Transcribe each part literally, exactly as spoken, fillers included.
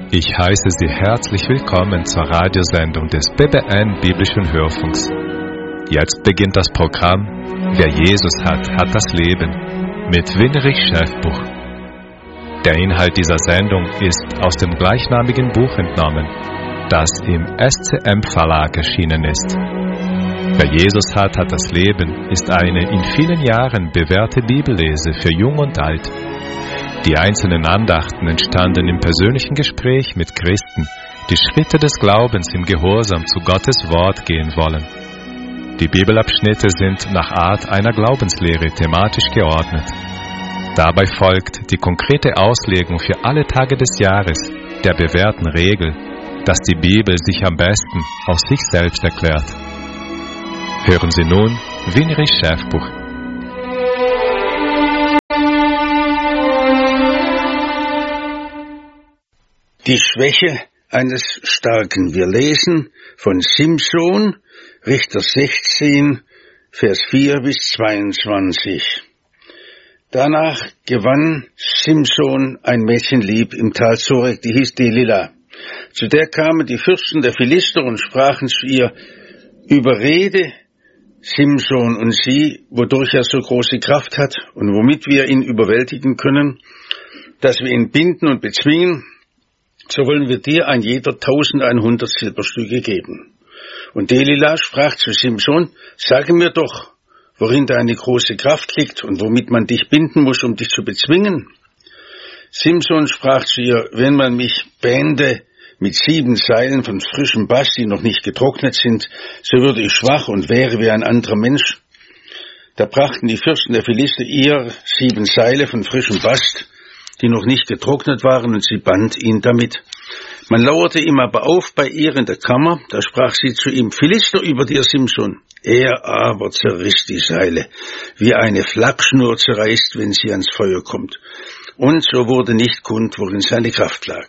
Ich heiße Sie herzlich willkommen zur Radiosendung des B B N Biblischen Hörfunks. Jetzt beginnt das Programm Wer Jesus hat, hat das Leben mit Winrich Schäfbuch. Der Inhalt dieser Sendung ist aus dem gleichnamigen Buch entnommen, das im S C M Verlag erschienen ist. Wer Jesus hat, hat das Leben ist eine in vielen Jahren bewährte Bibellese für Jung und Alt. Die einzelnen Andachten entstanden im persönlichen Gespräch mit Christen, die Schritte des Glaubens im Gehorsam zu Gottes Wort gehen wollen. Die Bibelabschnitte sind nach Art einer Glaubenslehre thematisch geordnet. Dabei folgt die konkrete Auslegung für alle Tage des Jahres der bewährten Regel, dass die Bibel sich am besten aus sich selbst erklärt. Hören Sie nun Winrich Schäfbuch. Die Schwäche eines Starken. Wir lesen von Simson, Richter sechzehn, Vers vier bis zweiundzwanzig. Danach gewann Simson ein Mädchen lieb im Tal Sorek, die hieß Delila. Zu der kamen die Fürsten der Philister und sprachen zu ihr: Überrede Simson und sieh, wodurch er so große Kraft hat und womit wir ihn überwältigen können, dass wir ihn binden und bezwingen, so wollen wir dir ein jeder tausendeinhundert Silberstücke geben. Und Delila sprach zu Simson: Sage mir doch, worin deine große Kraft liegt und womit man dich binden muss, um dich zu bezwingen. Simson sprach zu ihr: Wenn man mich bände mit sieben Seilen von frischem Bast, die noch nicht getrocknet sind, so würde ich schwach und wäre wie ein anderer Mensch. Da brachten die Fürsten der Philister ihr sieben Seile von frischem Bast, die noch nicht getrocknet waren, und sie band ihn damit. Man lauerte ihm aber auf bei ihr in der Kammer, da sprach sie zu ihm: Philister über dir, Simson. Er aber zerriss die Seile, wie eine Flachsschnur zerreißt, wenn sie ans Feuer kommt. Und so wurde nicht kund, worin seine Kraft lag.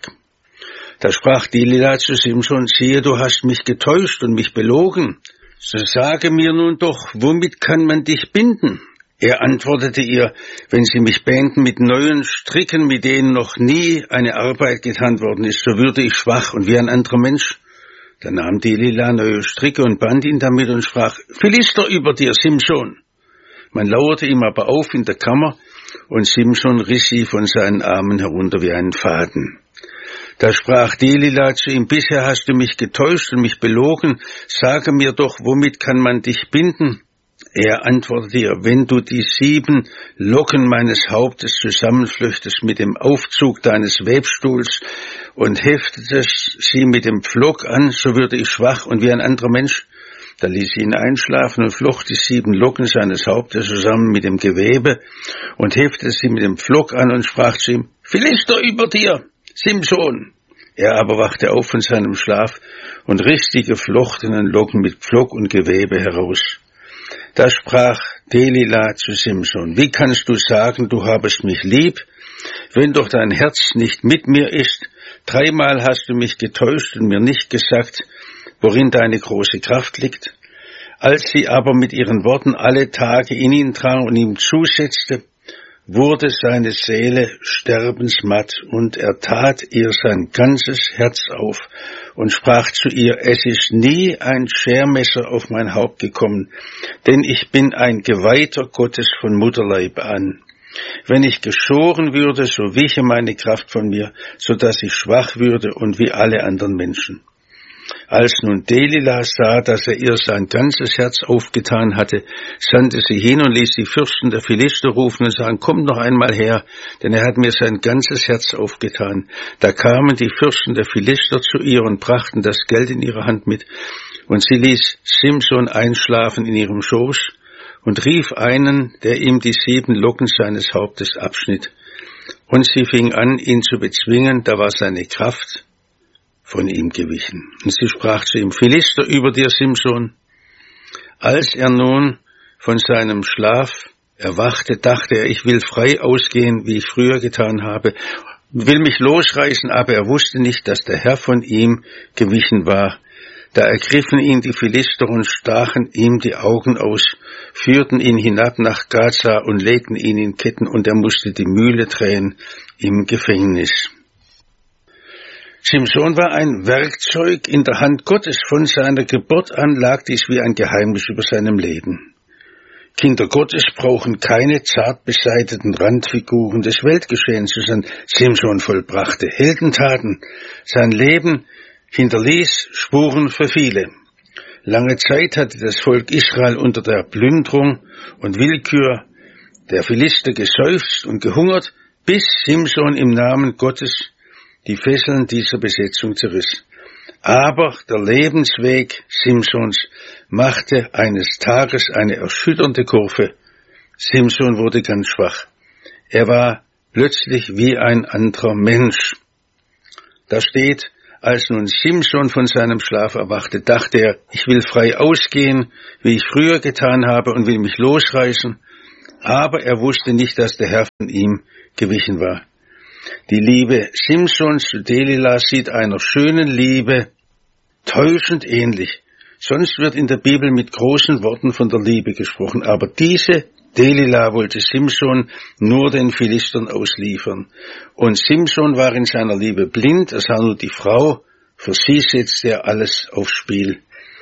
Da sprach Delila zu Simson: Siehe, du hast mich getäuscht und mich belogen. So sage mir nun doch, womit kann man dich binden? Er antwortete ihr: Wenn sie mich bänden mit neuen Stricken, mit denen noch nie eine Arbeit getan worden ist, so würde ich schwach und wie ein anderer Mensch. Da nahm Delila neue Stricke und band ihn damit und sprach: Philister über dir, Simson. Man lauerte ihm aber auf in der Kammer, und Simson riss sie von seinen Armen herunter wie einen Faden. Da sprach Delila zu ihm: Bisher hast du mich getäuscht und mich belogen. Sage mir doch, womit kann man dich binden? Er antwortete ihr: Wenn du die sieben Locken meines Hauptes zusammenflöchtest mit dem Aufzug deines Webstuhls und heftetest sie mit dem Pflock an, so würde ich schwach und wie ein anderer Mensch. Da ließ sie ihn einschlafen und flocht die sieben Locken seines Hauptes zusammen mit dem Gewebe und heftete sie mit dem Pflock an und sprach zu ihm: Philister über dir, Simson. Er aber wachte auf von seinem Schlaf und riss die geflochtenen Locken mit Pflock und Gewebe heraus. Da sprach Delila zu Simson: Wie kannst du sagen, du habest mich lieb, wenn doch dein Herz nicht mit mir ist? Dreimal hast du mich getäuscht und mir nicht gesagt, worin deine große Kraft liegt. Als sie aber mit ihren Worten alle Tage in ihn drang und ihm zusetzte, wurde seine Seele sterbensmatt, und er tat ihr sein ganzes Herz auf und sprach zu ihr: Es ist nie ein Schermesser auf mein Haupt gekommen, denn ich bin ein Geweihter Gottes von Mutterleib an. Wenn ich geschoren würde, so wiche meine Kraft von mir, so dass ich schwach würde und wie alle anderen Menschen. Als nun Delila sah, dass er ihr sein ganzes Herz aufgetan hatte, sandte sie hin und ließ die Fürsten der Philister rufen und sagen: Kommt noch einmal her, denn er hat mir sein ganzes Herz aufgetan. Da kamen die Fürsten der Philister zu ihr und brachten das Geld in ihrer Hand mit. Und sie ließ Simson einschlafen in ihrem Schoß und rief einen, der ihm die sieben Locken seines Hauptes abschnitt. Und sie fing an, ihn zu bezwingen, da war seine Kraft von ihm gewichen. Und sie sprach zu ihm: Philister über dir, Simson. Als er nun von seinem Schlaf erwachte, dachte er: Ich will frei ausgehen, wie ich früher getan habe, will mich losreißen, aber er wusste nicht, dass der Herr von ihm gewichen war. Da ergriffen ihn die Philister und stachen ihm die Augen aus, führten ihn hinab nach Gaza und legten ihn in Ketten, und er musste die Mühle drehen im Gefängnis. Simson war ein Werkzeug in der Hand Gottes. Von seiner Geburt an lag dies wie ein Geheimnis über seinem Leben. Kinder Gottes brauchen keine zart beseiteten Randfiguren des Weltgeschehens, sondern Simson vollbrachte Heldentaten. Sein Leben hinterließ Spuren für viele. Lange Zeit hatte das Volk Israel unter der Plünderung und Willkür der Philister geseufzt und gehungert, bis Simson im Namen Gottes die Fesseln dieser Besetzung zerriss. Aber der Lebensweg Simsons machte eines Tages eine erschütternde Kurve. Simson wurde ganz schwach. Er war plötzlich wie ein anderer Mensch. Da steht, als nun Simson von seinem Schlaf erwachte, dachte er, ich will frei ausgehen, wie ich früher getan habe, und will mich losreißen. Aber er wusste nicht, dass der Herr von ihm gewichen war. Die Liebe Simsons zu Delila sieht einer schönen Liebe täuschend ähnlich. Sonst wird in der Bibel mit großen Worten von der Liebe gesprochen. Aber diese Delila wollte Simson nur den Philistern ausliefern. Und Simson war in seiner Liebe blind, er sah nur die Frau, für sie setzte er alles aufs Spiel.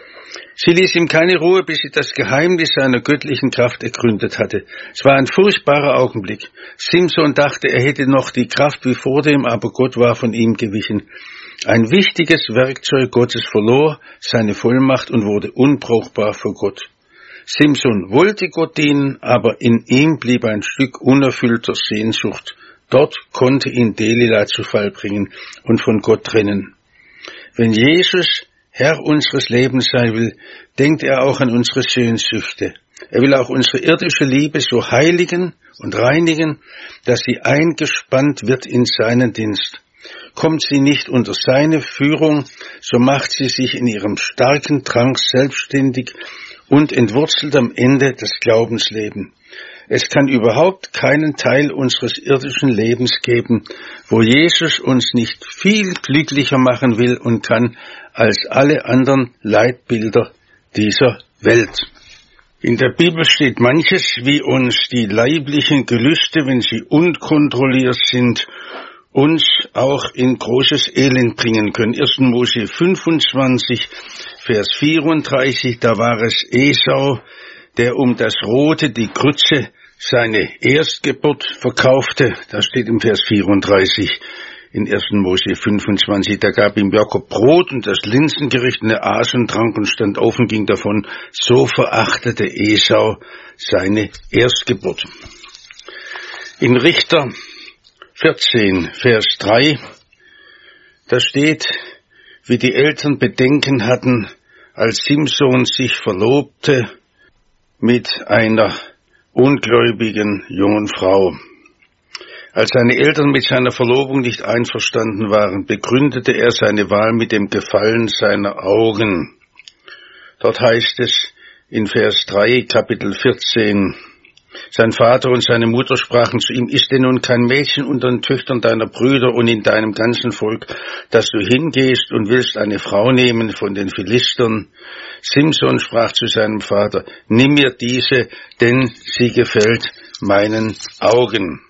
Sie ließ ihm keine Ruhe, bis sie das Geheimnis seiner göttlichen Kraft ergründet hatte. Es war ein furchtbarer Augenblick. Simson dachte, er hätte noch die Kraft wie vordem, aber Gott war von ihm gewichen. Ein wichtiges Werkzeug Gottes verlor seine Vollmacht und wurde unbrauchbar für Gott. Simson wollte Gott dienen, aber in ihm blieb ein Stück unerfüllter Sehnsucht. Dort konnte ihn Delila zu Fall bringen und von Gott trennen. Wenn Jesus Herr unseres Lebens sein will, denkt er auch an unsere Sehnsüchte. Er will auch unsere irdische Liebe so heiligen und reinigen, dass sie eingespannt wird in seinen Dienst. Kommt sie nicht unter seine Führung, so macht sie sich in ihrem starken Drang selbstständig und entwurzelt am Ende das Glaubensleben. Es kann überhaupt keinen Teil unseres irdischen Lebens geben, wo Jesus uns nicht viel glücklicher machen will und kann als alle anderen Leitbilder dieser Welt. In der Bibel steht manches, wie uns die leiblichen Gelüste, wenn sie unkontrolliert sind, uns auch in großes Elend bringen können. erster Mose fünfundzwanzig, Vers vierunddreißig, da war es Esau, der um das Rote, die Grütze, seine Erstgeburt verkaufte. Das steht im Vers vierunddreißig in erster Mose fünfundzwanzig. Da gab ihm Jakob Brot und das Linsengericht, und er aß und trank und stand auf und ging davon. So verachtete Esau seine Erstgeburt. In Richter vierzehn, Vers drei, da steht, wie die Eltern Bedenken hatten, als Simson sich verlobte mit einer ungläubigen jungen Frau. Als seine Eltern mit seiner Verlobung nicht einverstanden waren, begründete er seine Wahl mit dem Gefallen seiner Augen. Dort heißt es in Vers drei, Kapitel vierzehn, sein Vater und seine Mutter sprachen zu ihm, ist denn nun kein Mädchen unter den Töchtern deiner Brüder und in deinem ganzen Volk, dass du hingehst und willst eine Frau nehmen von den Philistern? Simson sprach zu seinem Vater, nimm mir diese, denn sie gefällt meinen Augen.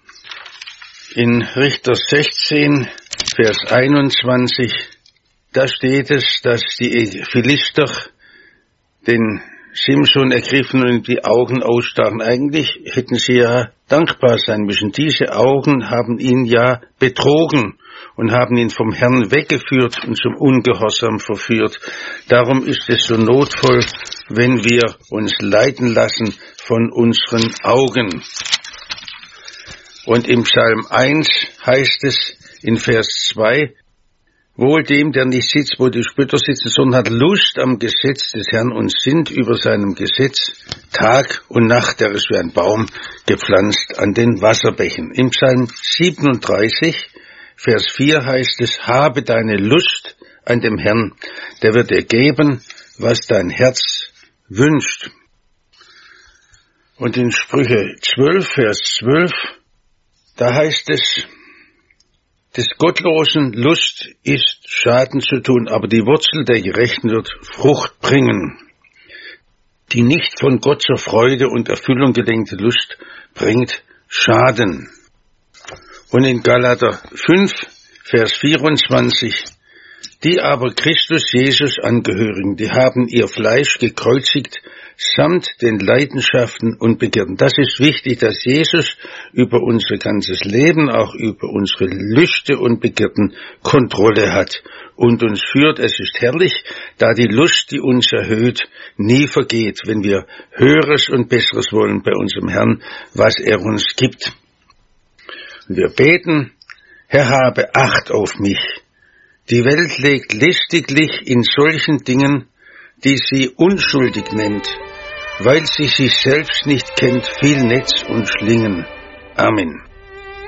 In Richter sechzehn, Vers einundzwanzig, da steht es, dass die Philister den Simson ergriffen und die Augen ausstachen. Eigentlich hätten sie ja dankbar sein müssen. Diese Augen haben ihn ja betrogen und haben ihn vom Herrn weggeführt und zum Ungehorsam verführt. Darum ist es so notvoll, wenn wir uns leiten lassen von unseren Augen. Und im Psalm eins heißt es in Vers zwei, wohl dem, der nicht sitzt, wo die Spötter sitzen, sondern hat Lust am Gesetz des Herrn und sinnt über seinem Gesetz Tag und Nacht, der ist wie ein Baum gepflanzt an den Wasserbächen. Im Psalm siebenunddreißig, Vers vier heißt es, habe deine Lust an dem Herrn, der wird dir geben, was dein Herz wünscht. Und in Sprüche zwölf, Vers zwölf, da heißt es, des Gottlosen Lust ist Schaden zu tun, aber die Wurzel der Gerechten wird Frucht bringen. Die nicht von Gott zur Freude und Erfüllung gelenkte Lust bringt Schaden. Und in Galater fünf, Vers vierundzwanzig, Die aber Christus Jesus angehörigen, die haben ihr Fleisch gekreuzigt, samt den Leidenschaften und Begierden. Das ist wichtig, dass Jesus über unser ganzes Leben, auch über unsere Lüste und Begierden Kontrolle hat und uns führt. Es ist herrlich, da die Lust, die uns erhöht, nie vergeht, wenn wir Höheres und Besseres wollen bei unserem Herrn, was er uns gibt. Und wir beten, Herr, habe Acht auf mich. Die Welt legt listiglich in solchen Dingen, die sie unschuldig nennt, weil sie sich selbst nicht kennt, viel Netz und Schlingen. Amen.